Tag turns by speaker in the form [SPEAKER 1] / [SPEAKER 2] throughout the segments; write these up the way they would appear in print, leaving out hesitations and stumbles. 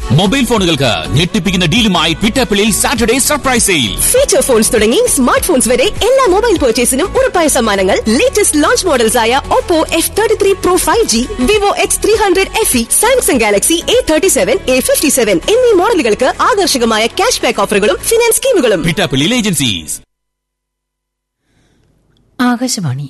[SPEAKER 1] Mobile ഫോണുകൾക്ക് ഞെട്ടിപ്പിക്കുന്ന ഡീലുമായി ട്വിറ്റപ്പിളിൽ Saturday surprise sale.
[SPEAKER 2] Feature phones തുടങ്ങി smart phones വരെ എല്ലാ മൊബൈൽ പർച്ചേസിനും ഉറപ്പായ സമ്മാനങ്ങൾ. ലേറ്റസ്റ്റ് ലോഞ്ച് മോഡൽസ് ആയ Oppo F33 Pro 5G, Vivo X300 FE, Samsung Galaxy A37, A57 എന്നീ മോഡലുകൾക്ക് ആകർഷകമായ ക്യാഷ് ബാക്ക് ഓഫറുകളും ഫിനാൻസ് സ്കീമുകളും.
[SPEAKER 1] ട്വിറ്റപ്പിളിൽ ഏജൻസീസ്.
[SPEAKER 3] ആകാശവാണി.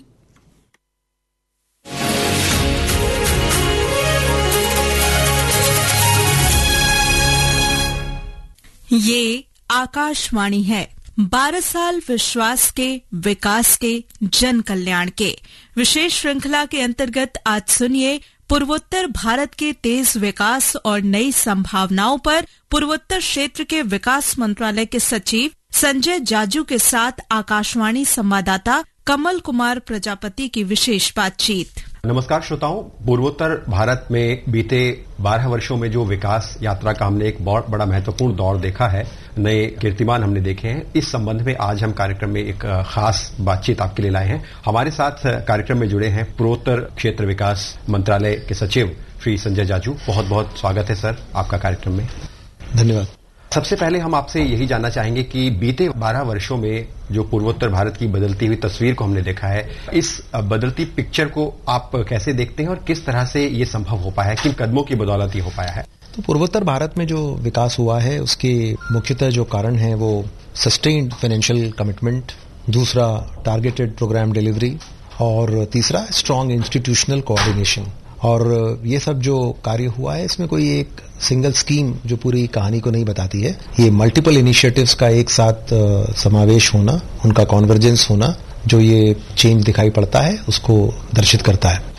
[SPEAKER 4] ये आकाशवाणी है. 12 साल विश्वास के, विकास के, जन कल्याण के विशेष श्रृंखला के अंतर्गत आज सुनिए पूर्वोत्तर भारत के तेज विकास और नई संभावनाओं पर पूर्वोत्तर क्षेत्र के विकास मंत्रालय के सचिव संजय जाजू के साथ आकाशवाणी संवाददाता कमल कुमार प्रजापति की विशेष बातचीत.
[SPEAKER 5] नमस्कार श्रोताओं, पूर्वोत्तर भारत में बीते 12 वर्षों में जो विकास यात्रा का हमने एक बहुत बड़ा महत्वपूर्ण दौर देखा है, नए कीर्तिमान हमने देखे हैं. इस संबंध में आज हम कार्यक्रम में एक खास बातचीत आपके लिए लाए हैं. हमारे साथ कार्यक्रम में जुड़े हैं पूर्वोत्तर क्षेत्र विकास मंत्रालय के सचिव श्री संजय जाजू. बहुत बहुत स्वागत है सर आपका कार्यक्रम में.
[SPEAKER 6] धन्यवाद.
[SPEAKER 5] सबसे पहले हम आपसे यही जानना चाहेंगे कि बीते 12 वर्षों में जो पूर्वोत्तर भारत की बदलती हुई तस्वीर को हमने देखा है, इस बदलती पिक्चर को आप कैसे देखते हैं और किस तरह से ये संभव हो पाया है, किन कदमों की बदौलत ये हो पाया है?
[SPEAKER 6] तो पूर्वोत्तर भारत में जो विकास हुआ है उसके मुख्यतः जो कारण है वो सस्टेन्ड फाइनेंशियल कमिटमेंट, दूसरा टारगेटेड प्रोग्राम डिलीवरी और तीसरा स्ट्रांग इंस्टीट्यूशनल कोऑर्डिनेशन. और ये सब जो कार्य हुआ है इसमें कोई एक सिंगल स्कीम जो पूरी कहानी को नहीं बताती है. ये मल्टीपल इनिशिएटिव्स का एक साथ समावेश होना, उनका कॉन्वर्जेंस होना, जो ये चेंज दिखाई पड़ता है उसको दर्शित करता है.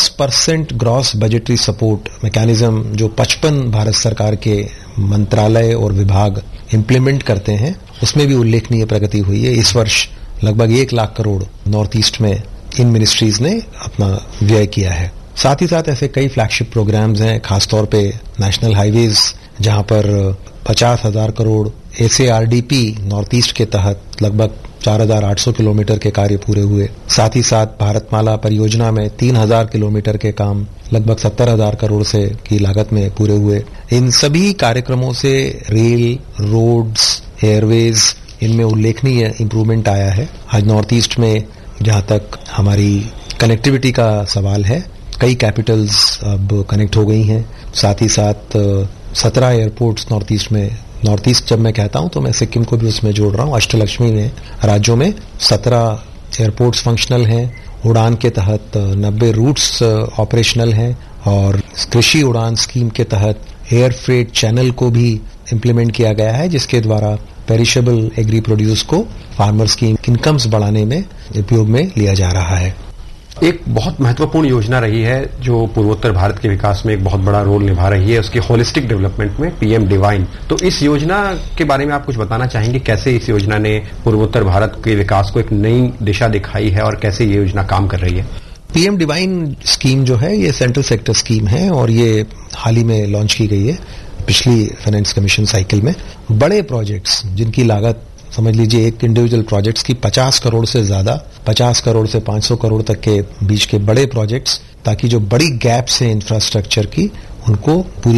[SPEAKER 6] 10% ग्रॉस बजटरी सपोर्ट मैकेनिज्म जो 55 भारत सरकार के मंत्रालय और विभाग इम्प्लीमेंट करते हैं, उसमें भी उल्लेखनीय प्रगति हुई है. इस वर्ष लगभग 1 लाख करोड़ नॉर्थ ईस्ट में इन मिनिस्ट्रीज ने अपना व्यय किया है. साथ ही साथ ऐसे कई फ्लैगशिप प्रोग्राम्स हैं, खासतौर पे नेशनल हाईवेज जहां पर 50,000 करोड़ SARDP नॉर्थ ईस्ट के तहत लगभग 4,800 किलोमीटर के कार्य पूरे हुए. साथ ही साथ भारतमाला परियोजना में 3,000 किलोमीटर के काम लगभग 70,000 करोड़ से की लागत में पूरे हुए. इन सभी कार्यक्रमों से रेल, रोड्स, एयरवेज इनमें उल्लेखनीय इम्प्रूवमेंट आया है. आज नॉर्थ ईस्ट में जहां तक हमारी कनेक्टिविटी का सवाल है, कई कैपिटल्स अब कनेक्ट हो गई हैं. साथ ही साथ 17 एयरपोर्ट्स नॉर्थ ईस्ट में, नॉर्थ ईस्ट जब मैं कहता हूं तो मैं सिक्किम को भी उसमें जोड़ रहा हूं. अष्टलक्ष्मी में राज्यों में 17 एयरपोर्ट्स फंक्शनल हैं. उड़ान के तहत 90 रूट्स ऑपरेशनल हैं और कृषि उड़ान स्कीम के तहत एयर फ्रेट चैनल को भी इम्प्लीमेंट किया गया है, जिसके द्वारा पेरिशेबल एग्री प्रोड्यूस को फार्मर्स की इनकम्स बढ़ाने में उपयोग में लिया जा रहा है.
[SPEAKER 5] एक बहुत महत्वपूर्ण योजना रही है जो पूर्वोत्तर भारत के विकास में एक बहुत बड़ा रोल निभा रही है, उसकी होलिस्टिक डेवलपमेंट में, PM डिवाइन. तो इस योजना के बारे में आप कुछ बताना चाहेंगे, कैसे इस योजना ने पूर्वोत्तर भारत के विकास को एक नई दिशा दिखाई है और कैसे ये योजना काम कर रही है?
[SPEAKER 6] PM डिवाइन स्कीम जो है ये सेंट्रल सेक्टर स्कीम है और ये हाल ही में लॉन्च की गई है पिछली फाइनेंस कमीशन साइकिल में. बड़े प्रोजेक्ट्स जिनकी लागत समझ लीजिए एक इंडिविजुअल प्रोजेक्ट्स की 50 करोड़ से ज्यादा, 50 करोड़ से 500 करोड़ तक के बीच के बड़े प्रोजेक्ट्स, ताकि जो बड़ी गैप्स हैं इंफ्रास्ट्रक्चर की उनको पूरी